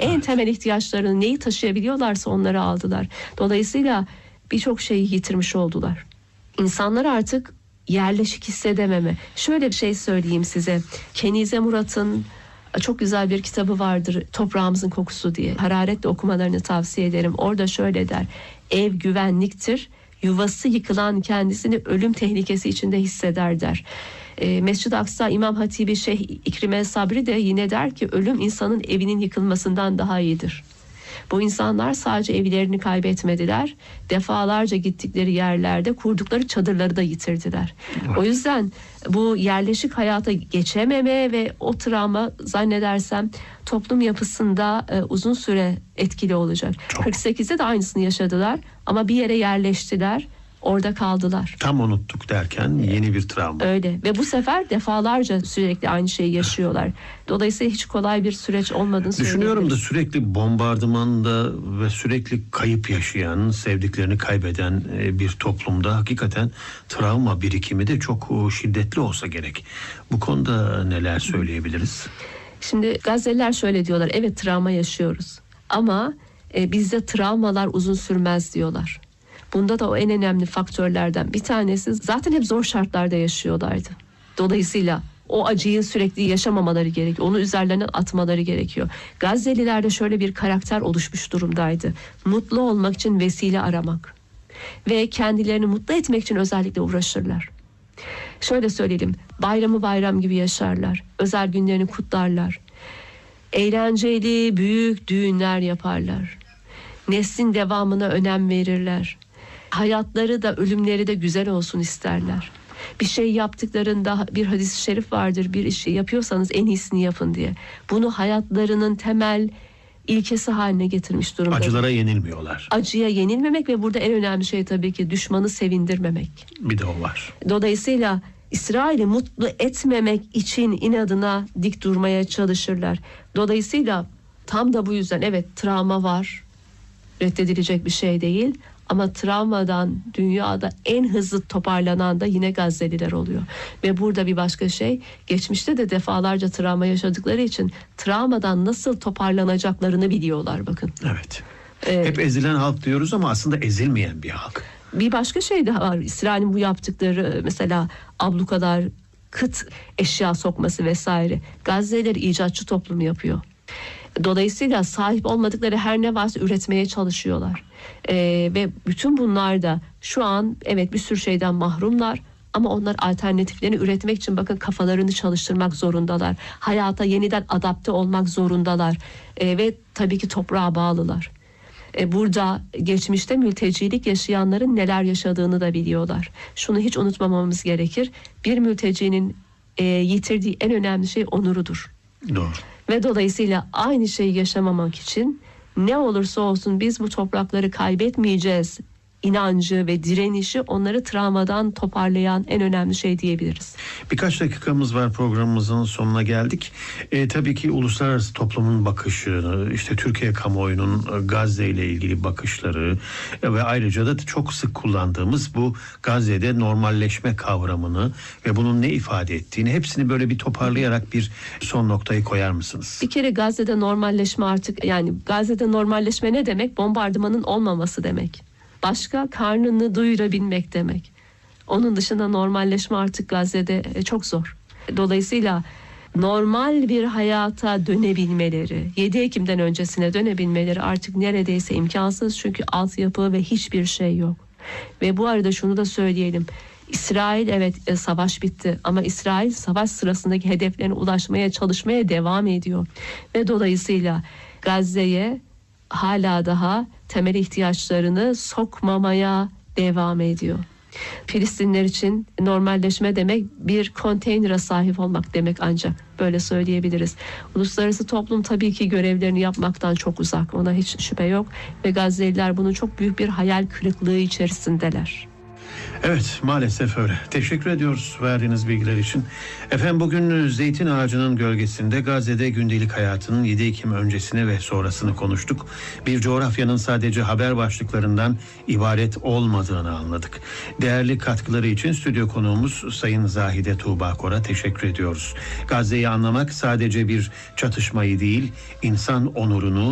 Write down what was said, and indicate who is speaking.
Speaker 1: En temel ihtiyaçlarını neyi taşıyabiliyorlarsa onları aldılar. Dolayısıyla birçok şeyi yitirmiş oldular. İnsanlar artık yerleşik hissedememe. Şöyle bir şey söyleyeyim size. Kenize Murat'ın çok güzel bir kitabı vardır, Toprağımızın Kokusu diye. Hararetle okumalarını tavsiye ederim. Orada şöyle der: ev güvenliktir, yuvası yıkılan kendisini ölüm tehlikesi içinde hisseder der. Mescid-i Aksa İmam Hatibi Şeyh İkrime Sabri de yine der ki ölüm insanın evinin yıkılmasından daha iyidir. Bu insanlar sadece evlerini kaybetmediler, defalarca gittikleri yerlerde kurdukları çadırları da yitirdiler. O yüzden bu yerleşik hayata geçememe ve o travma zannedersem toplum yapısında uzun süre etkili olacak. 48'de de aynısını yaşadılar ama bir yere yerleştiler. Orada kaldılar.
Speaker 2: Tam unuttuk derken yeni bir travma.
Speaker 1: Öyle ve bu sefer defalarca sürekli aynı şeyi yaşıyorlar. Dolayısıyla hiç kolay bir süreç olmadığını
Speaker 2: düşünüyorum da sürekli bombardımanda ve sürekli kayıp yaşayan, sevdiklerini kaybeden bir toplumda hakikaten travma birikimi de çok şiddetli olsa gerek. Bu konuda neler söyleyebiliriz?
Speaker 1: Şimdi Gazze'liler şöyle diyorlar: evet travma yaşıyoruz ama bizde travmalar uzun sürmez diyorlar. Bunda da o en önemli faktörlerden bir tanesi, zaten hep zor şartlarda yaşıyorlardı. Dolayısıyla o acıyı sürekli yaşamamaları gerekiyor. Onu üzerlerine atmaları gerekiyor. Gazze'lilerde şöyle bir karakter oluşmuş durumdaydı. Mutlu olmak için vesile aramak. Ve kendilerini mutlu etmek için özellikle uğraşırlar. Şöyle söyleyelim, bayramı bayram gibi yaşarlar. Özel günlerini kutlarlar. Eğlenceli, büyük düğünler yaparlar. Neslin devamına önem verirler. Hayatları da ölümleri de güzel olsun isterler. Bir şey yaptıklarında bir hadis-i şerif vardır: bir işi yapıyorsanız en iyisini yapın diye. Bunu hayatlarının temel ilkesi haline getirmiş durumda.
Speaker 2: Acılara yenilmiyorlar.
Speaker 1: Acıya yenilmemek ve burada en önemli şey tabii ki düşmanı sevindirmemek.
Speaker 2: Bir de o var.
Speaker 1: Dolayısıyla İsrail'i mutlu etmemek için inadına dik durmaya çalışırlar. Dolayısıyla tam da bu yüzden evet travma var. Reddedilecek bir şey değil. Ama travmadan dünyada en hızlı toparlanan da yine Gazze'liler oluyor. Ve burada bir başka şey, geçmişte de defalarca travma yaşadıkları için travmadan nasıl toparlanacaklarını biliyorlar bakın.
Speaker 2: Evet. Hep ezilen halk diyoruz ama aslında ezilmeyen bir halk.
Speaker 1: Bir başka şey daha var. İsrail'in bu yaptıkları, mesela ablukalar, kıt eşya sokması vesaire. Gazze'liler icatçı toplumu yapıyor. Dolayısıyla sahip olmadıkları her ne varsa üretmeye çalışıyorlar. Ve bütün bunlar da şu an evet bir sürü şeyden mahrumlar ama onlar alternatiflerini üretmek için bakın kafalarını çalıştırmak zorundalar. Hayata yeniden adapte olmak zorundalar. Ve tabii ki toprağa bağlılar. Burada geçmişte mültecilik yaşayanların neler yaşadığını da biliyorlar. Şunu hiç unutmamamız gerekir. Bir mültecinin yitirdiği en önemli şey onurudur.
Speaker 2: Doğru.
Speaker 1: Ve dolayısıyla aynı şeyi yaşamamak için ne olursa olsun biz bu toprakları kaybetmeyeceğiz inancı ve direnişi onları travmadan toparlayan en önemli şey diyebiliriz.
Speaker 2: Birkaç dakikamız var, programımızın sonuna geldik. Tabii ki uluslararası toplumun bakışı, işte Türkiye kamuoyunun Gazze ile ilgili bakışları ve ayrıca da çok sık kullandığımız bu Gazze'de normalleşme kavramını ve bunun ne ifade ettiğini, hepsini böyle bir toparlayarak bir son noktayı koyar mısınız?
Speaker 1: Bir kere Gazze'de normalleşme artık, yani Gazze'de normalleşme ne demek? Bombardımanın olmaması demek. Başka, karnını doyurabilmek demek. Onun dışında normalleşme artık Gazze'de çok zor. Dolayısıyla normal bir hayata dönebilmeleri, 7 Ekim'den öncesine dönebilmeleri artık neredeyse imkansız. Çünkü altyapı ve hiçbir şey yok. Ve bu arada şunu da söyleyelim. İsrail evet savaş bitti ama İsrail savaş sırasındaki hedeflerine ulaşmaya çalışmaya devam ediyor. Ve dolayısıyla Gazze'ye hala daha temel ihtiyaçlarını sokmamaya devam ediyor. Filistinler için normalleşme demek bir konteynere sahip olmak demek, ancak böyle söyleyebiliriz. Uluslararası toplum tabii ki görevlerini yapmaktan çok uzak, ona hiç şüphe yok ve Gazze'liler bunun çok büyük bir hayal kırıklığı içerisindeler.
Speaker 2: Evet, maalesef öyle. Teşekkür ediyoruz verdiğiniz bilgiler için. Efendim, bugün zeytin ağacının gölgesinde Gazze'de gündelik hayatının 7 Ekim öncesini ve sonrasını konuştuk. Bir coğrafyanın sadece haber başlıklarından ibaret olmadığını anladık. Değerli katkıları için stüdyo konuğumuz Sayın Zahide Tuğba Kor'a teşekkür ediyoruz. Gazze'yi anlamak sadece bir çatışmayı değil, insan onurunu